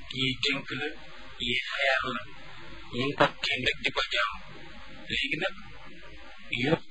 yi dénk la yi xeer la ñu ngi ko tiim rek di ko jaam léegi nag yëpp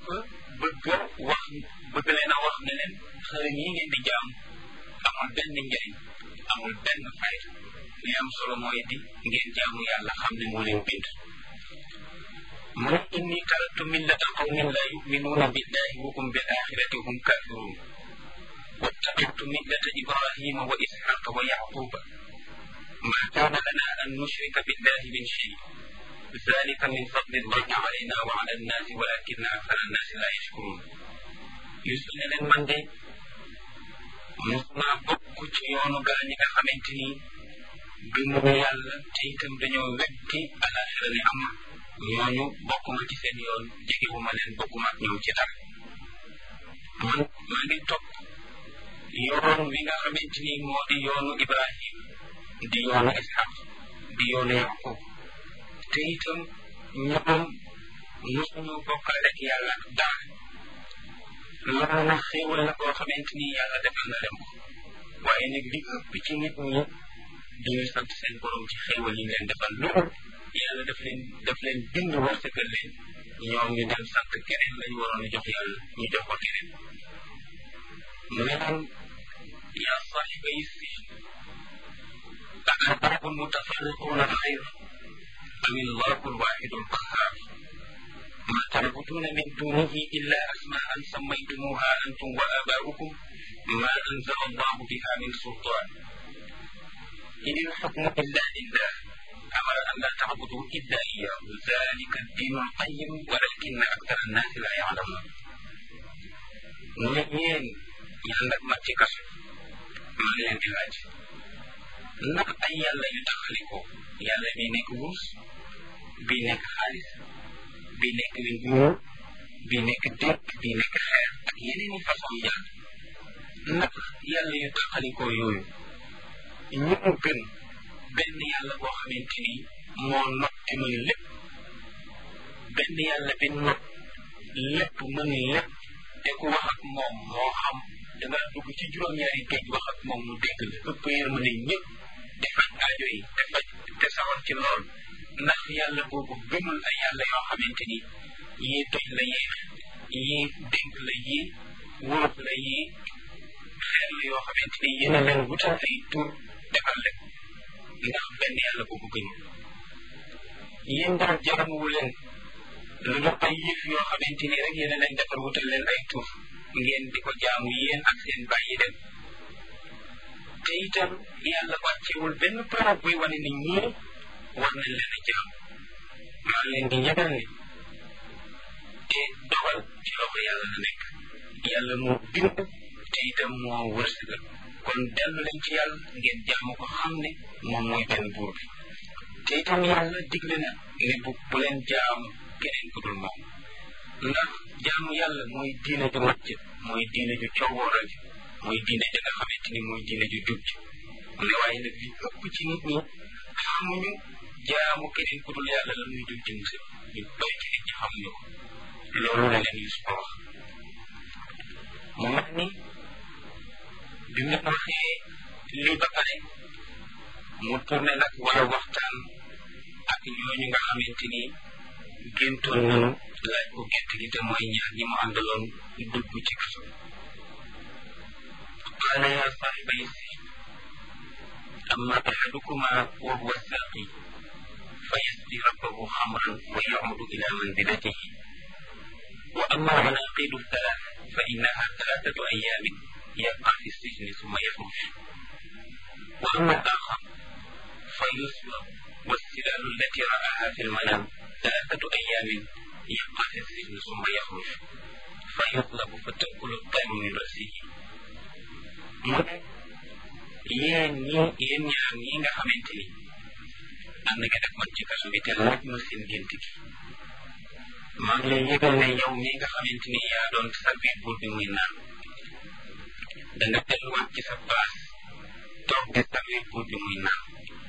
bëgg leen a wax ne leen xërëm yi ngeen di jaam amul benn njëriñ amul benn fayda li am solo mooy di ngeen jaamu yàlla xam ne moo leen bind mu ne inni taraktu millata qawmin la yuminuuna billahi wa hum bil axirati hum kafirun واتبعت ملة إبراهيم وإسحاق ويعقوب ما كان لنا أن نشرك بالله من شيء ذلك من فضل الله علينا وعلى الناس ولكن أكثر الناس لا يشكرون يسأل leen man de mos naa bokk ci yoonu gaa ñi nga xamante ni gëmuñu yàlla te itam dañoo weddi alaxira ni am ñooñu bokkuma ci seen yoon jegewuma leen bokkuma ak ñoom ci dara man maa ngi topp yoon wi nga xamante ni moo di yoonu Ibrahim di yoonu Ishaq di yoonu Yaqub te itam ñoom mosuñu bokkaale ak yàlla ak dara loolu nag xéewal la boo xamante ni yàlla defal na leen ko waaye nag li ëpp ci nit ñi duñu sant seen borom ci xéewal yi leen defal loolu yàlla daf leen bind wërsëgal leen ñoom ñu dem sant keneen lañu waroon a jox yàlla ñu jox ko keneen mu ne leen yaa saahiba is-sijn a-arbabun mutafarriquuna xayrun am Allahu al-waahidu al-qahhaar ما تعبدون من دونه إلا أسماء سميتموها أنتم وآباؤكم ما أنزل الله بها من سلطان إن الحكم إلا لله أمر أن لا تعبدوا إلا إياه ذلك الدين القيم ولكن أكثر الناس لا يعلمون ñeen ñaan nag ma ci kaso maa ngi leen di laaj ndax ay yàlla yu taxalikoo yàlla bi nekk wurus bi nekk xaalis bi nekk nguur bi nekk dëkk bi nekk xeer ak yeneen i façon yàlla ndax yàlla yu taxalikoo yooyu ñu gën benn yàlla boo xamante ni moo not te mën lépp benn yàlla bi not lépp mën lépp te ku wax ak moom moo xam danga dugg ci juróom-ñaari géej wax ak moom mu dégg la ëpp yërmande ñëpp di faj aajo yi te sawar ci lool ndax yàlla boobu gëmul ay yàlla yoo xamante ni yii toj la yii dénk la yii wóob la yii xeer la yoo xamante ni yéen a leen wutal ay tur defal leen ndax benn yàlla boobu gëmul yéen daal jaramuwu leen lu dul ay yëf yoo xamante ni rek yéen a leen defal wutal leen ay tur ngeen di ko jaamu yéen ak seen bàyyi dem te itam yàlla wàccewul benn preuve buy wane ni ñii war nañ leen a jaam maa leen di yëgal ni te dogal ci loxo yàlla la nekk yàlla moo bind te itam moo wërsëgal kon dellu leen ci yàlla ngeen jaamu ko xam ne moom mooy benn buur bi te itam yàlla digle na ne bu leen jaamu keneen ku dul moom ndax jaamu yàlla mooy diine ju mat ji mooy diine ju coowooral ji mooy diine ja nga xamante ni mooy diine ju jub ji mu ne waaye nag li ëpp ci nit ñi xamuñu jaamu keneen ku dul yàlla la muy jub ci musib ñu doy ci nit ñi xamuñu ko loolu la leen Yuusufa wax mu mel ni bi mu waxee lii ba pare mu tourné nag war a waxtaan ak ñooñu nga xamante ni géntoon nanu laaj ko gént gi te mooy ñaar ñi mu àndaloon dugg ci kaso qaala yaa saahiba is-sijn amma ahadukuma wa huwa saaqi fa yasqi rabbahu xamran wa yacuudu ila manzilatihi wa amma al-anaaqiidu ath-thalaatha fa innaha 3 ayyaamin yabqa fi as-sijni thumma yakhruj wa amma al-aakhar fa yusbaq والسلال التي رآها في المنام 3 أيام يبقى في السجن ثم يخرج فيطلب فتأكل الطير من رأسه yéen ñaar ñi nga xamante ni ànd nga def man ci kaso bi te laaj ma seen gént gi maa ngi lay yëgal ne yow mi nga xamante ni yaa doon servir buur bi muy naan danga delluwaat ci sa place toog di servir buur bi muy naan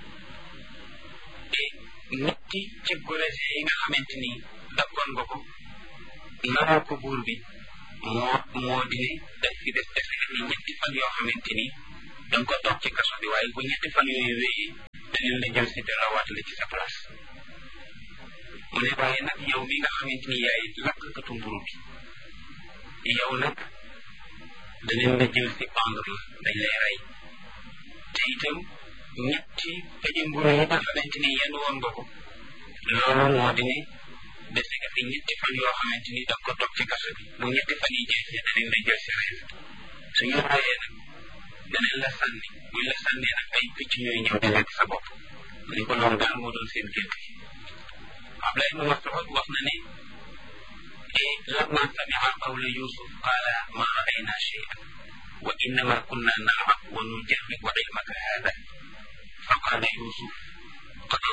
te ñetti ci golese yi nga xamante ni dakkoon nga ko nanoo ko buur bi moo di ne daf fi des defe ni ñetti fan yoo xamante ni danga ko toog ci kaso bi waaye bu ñetti fan yooyu wéyee danañ la jël si delloowaat la ci sa place mu ne waaye nag yow mi nga xamante ni yaay lakkatu mburu bi yow nag danañ la jël si pendre la dañ lay rey te itam ñetti peñe mburu yi nga xamante ni yenn woon nga ko loolu moo di ne dese nga fi ñetti fan yoo xamante ni danga ko toog ci kaso bi bu ñetti fan yi jeexee danañ la jël si rey suñu reyee nag danañ la sànni buñ la sànnee nag ay picc ñooy ñëw di lekk sa bopp ni ko loolu daal moo doon seen gént gi Abdullah ibn Mas'ud wax na ne lamma sami'a qawla Yusuf qala ma ra'ayna shay'an wa innama kunna nal'ab wa nujarribu ilmaka hadha fa qala Yusuf qada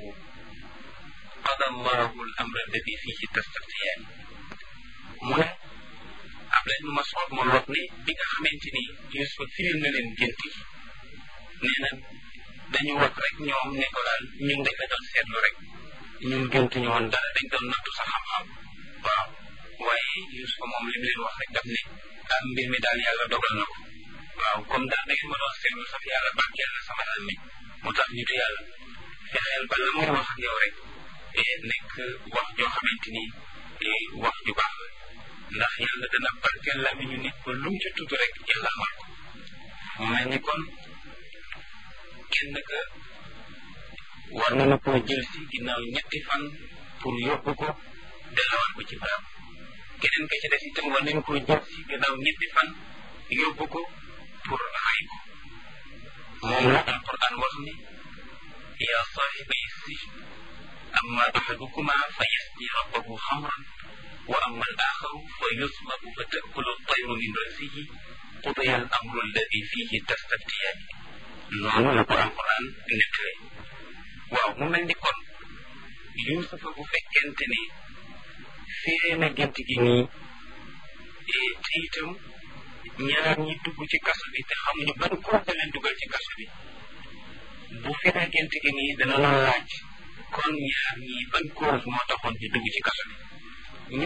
Allahu al-amra alladhi fihi tastaftiyan mu ne Abdullah ibn Mas'ud moom wax ne bi nga xamante ni Yusuf firil na leen gént gi nee na dañu wax rek ñoom ne ko daal ñun dañ la doon seetlu rek ñun gént ñu woon dara dañ doon nattu sa xam-xam waaw waaye Yusuf moom li mu leen wax rek daf ne mbir mi daal yàlla dogal na ko waaw comme daal da ngeen ma doon seetlu sax yàlla barkeel na sama làmmiñ moo tax nitu yàlla fexeel ba la muy wax ak yow rek nekk wax joo xamante ni wax ju baax la ndax yàlla dana barkeel làmmiñu nit ba lu mu ci tudd rek yàlla amal ko mu mel ni kon kenn ka war nañu koo jël si ginnaaw ñetti fan pour yóbbu ko delluwaat ko ci barab keneen ka ci des itam war nañu koo jël si ginnaaw ñetti fan yóbbu ko pour rey ko moom la alquran wax ni yaa saaxibay sijn amma axadukuma fa yasqi rabbahu xamran wa amma al axaru fa yusbabu fa takulu tayru min rasihi qudiya al amru alladi fihi tastaftiyan noonu la ko alquran nettale waaw mu mel ni kon Yuusufa bu fekkente ni firee na gént gi nii te itam ñaar ñi dugg ci kaso bi te xamuñu ban cause da leen dugal ci kaso bi bu firee gént gi nii dana la laaj kon ñaar ñi ban cause moo taxoon ñu dugg ci kaso bi ñu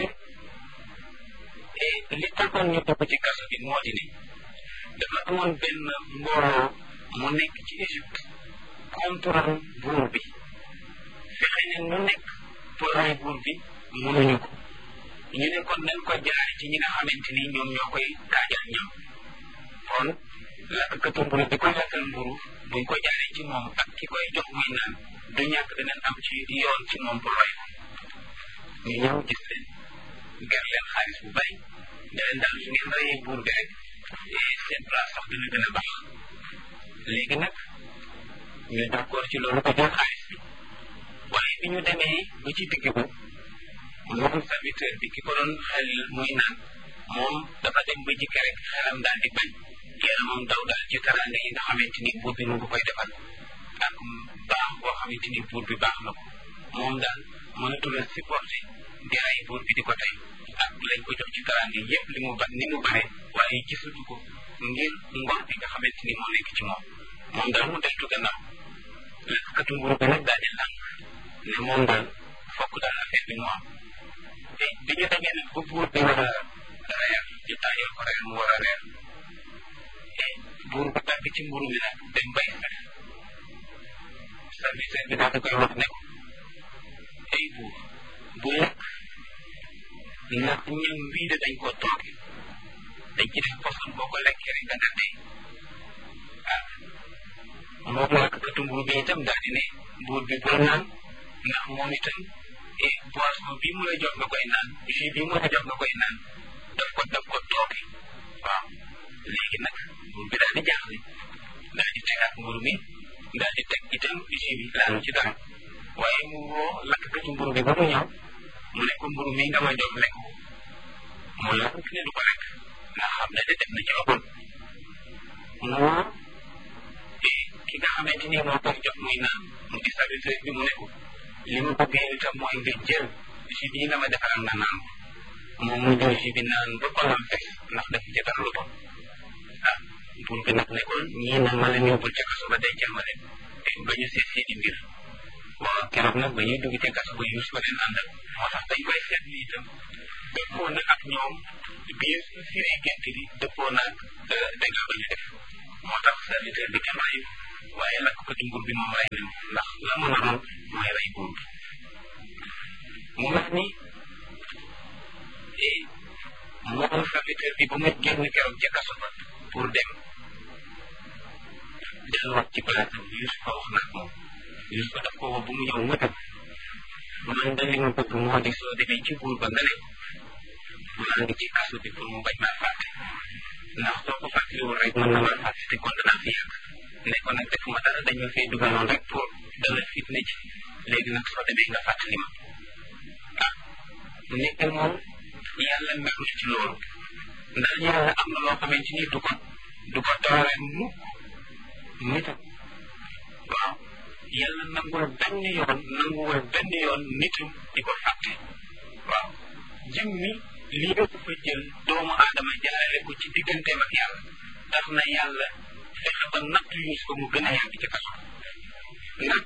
li taxoon ñu dugg ci kaso bi moo di ne dafa amoon benn mbooloo mu nekk ci Égypte contre buur bi fexe ne nu nekk pour rey buur bi mënuñu ko ñu ne kon nañ ko jaare ci ñi nga xamante ni ñoom ñoo koy taajal ñam kon lakkatu mburu bi koy lakkal mburu buñ ko jaaree ci moom ak ki koy jox muy naan du ñàkk danañ am ci yoon ci moom pour rey ko ñu ñëw gis leen ger leen xaalis bu bari ne leen daal su ngeen reyee buur bi rek seen place sax dina gën a baax léegi nag ñu d'accord ci loolu ko jël xaalis bi waaye bi ñu demee ba ci digg ba moom serviteur bi ki ko doon xel muy naan moom dafa dem ba jikki rek xelam daal di bañ yaramam daw daal ci teraanga yi nga xamante ni buur bi mu ngi koy defal ak baax boo xamante ni buur bi baax na ko moom daal mënatul a supporter di rey buur bi di ko tey ak lañ ko jox ci teraanga yépp li mu ni mu bare waaye gisatu ko ngir ngor bi nga xamante ni moo nekk ci moom moom daal mu deltu gannaaw lakkatu mburu bi nag daal di lànk ne moom daal fokk daal affaire bi mu am te bi ñu demee nag ba buur bi war a reer ñu taajal ko reer mu war a reer te buur bi tàgg ci mburu mi nag dem bay sax serviteur bi daal di koy wax ne ko ay buur bu lekk ndax ñam bii de dañ ko tooge dañ ci def poson boo ko lekkee rek danga dee moom lakkatu mburu bi itam daal di ne buur bi bul naan ndax moom itam boisson bii mu la jox nga koy naan jus bii mu la jox nga koy naan daf ko tooke waaw léegi nag buur bi daal di jaaxle daal di tegaat mburu mi daal di teg itam jus bi laanu ci dara waaye mu woo lakkatu mburu bi ba mu ñëw mu ne ko mburu mi nga ma jox lekk mu lank ne du ko lekk ndax xam ne def na ci ëppoon mu woo ki nga xamante ni moo koy jox muy naan mu di serviteur bi mu ne ko li mu bëgg yow itam mooy nga jël jus bii nga ma defaral nga naan moom mu jël jus bi naan ba xolam fees ndax def ci dara lu bon buur bi nag ne ko ñii nag ma leen yóbbul ca kaso ba dencal ma leen ba ñu seet seeni mbir waaw keroog nag ba ñuy dugg ca kaso ba Yuusuf ba leen àndal moo tax dañ koy seet ni itam dëppoo na ak ñoom biir firee gént gi dëppoo na ak dëgg ba ñu def moo tax serviteur bi kenn rayu waaye lakkatu nguur bi moom rey nañ ndax la mu naroon mooy rey buur bi mu mel ni moom serviteur bi ba mu génn keroog ca kaso ba pour dem delluwaat ci place bi Yuusufa wax na ak moom Yuusufa daf ko woo bu mu ñëw mu tëb man de li ma bëgg moo di soo demee ci buur ba nga ne maa ngi ci kaso bi pour mu bañ maa fàtte ndax soo ko fàttaliwul rek mën na maa fàtte te kon danaa fi yàgg ne ko nag defuma dara dañ ma fee dugaloon rek pour dalal fitna ji léegi nag soo demee nga fàttali ma ah nekk moom yàlla mer ci loolu ndax yàlla am na loo xamante ni du ko toore mukk nitam waaw yàlla nanguwul benn yoon nitam di ko fàtte waaw jëm mi lii nga fa jël doomu aadama jaarale ko ci digganteem ak yàlla tax na yàlla fexe ba natt Yuusufa mu gën a yàgg ci kaso nag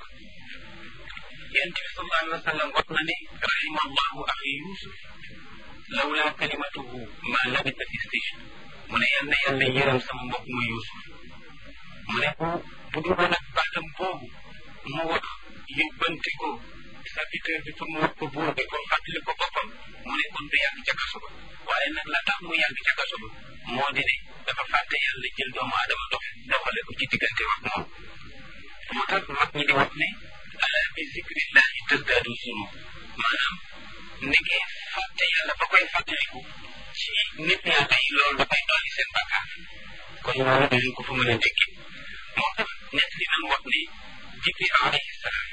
yonent bi sallallahu alayhi wa sallam wax na ne rahima allahu axi Yuusuf lawla kalimatuhu ma labisa fi sijn mu ne yal na yàlla yërëm sama mbokk mu Yuusuf mu ne bu dul woon ak baatam boobu mu wax yóbbante ko serviteur bi pour mu wax ko buur bi pour fàttali ko boppam mu ne kon du yàgg ca kaso ba waaye nag la tax mu yàgg ca kaso ba moo di ne dafa fàtte yàlla jël doomu aadama doxale ko ci diggante wax moom moo tax mag ñi di wax ne ala bi zikrillahi tasdaadu zunub maanaam nekkee fàtte yàlla ba koy fàttaliku ci nit yàlla yi loolu dafay dolli seen bàkkaar kon loolu dañu ko fa mën a dégg moo tax nett li nañ wax ne Jibril alayhi salaam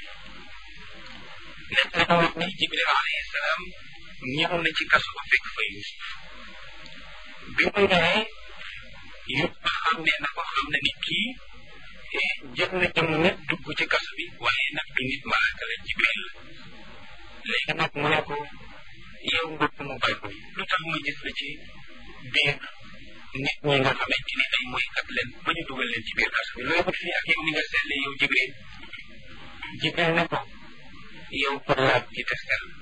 nett li nañ wax ne Jibril alayhi salaam ñëw na ci kaso ba fekk fa Yuusuf bi mu ñëwee Yuusuf xam ne na ko xam na ni kii jël na jëm nit dugg ci kaso bi waaye nag du nit malaaka la Jibril la léegi nag mu ne ko yow mbokk mu bay ko lu tax ma gis la ci biir nit ñi nga xamante ni ay moykat leen ba ñu dugal leen ci biir kaso bi looy wut fii ak yow ni nga seetlee yow Jibril ne ko yow pour laaj ci te sell